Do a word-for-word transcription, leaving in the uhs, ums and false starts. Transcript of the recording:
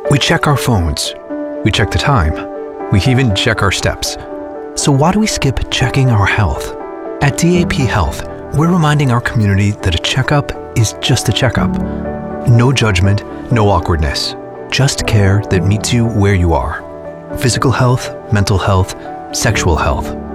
We check our phones. We check the time. We even check our steps. So why do we skip checking our health? At D A P Health, we're reminding our community that a checkup is just a checkup. No judgment, no awkwardness. Just care that meets you where you are. Physical health, mental health, sexual health.